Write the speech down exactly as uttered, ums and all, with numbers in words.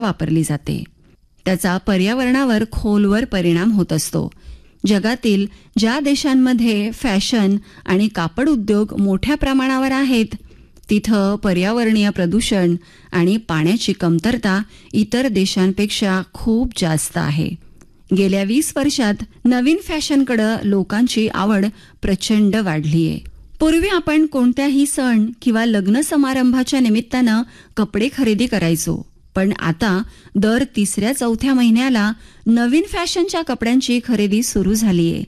वापरली जाते. त्याचा पर्यावरणावर खोलवर परिणाम होत असतो. जगातील ज्या देशांमध्ये फॅशन आणि कापड उद्योग मोठ्या प्रमाणावर आहेत, तिथं पर्यावरणीय प्रदूषण आणि पाण्याची कमतरता इतर देशांपेक्षा खूप जास्त आहे. गेल्या वीस वर्षात नवीन फॅशनकडे लोकांची आवड प्रचंड वाढली आहे. पूर्वी आपण कोणत्याही सण किंवा लग्न समारंभाच्या निमित्तानं कपडे खरेदी करायचो, पण आता दर तिसऱ्या चौथ्या महिन्याला नवीन फॅशनच्या कपड्यांची खरेदी सुरू झालीये.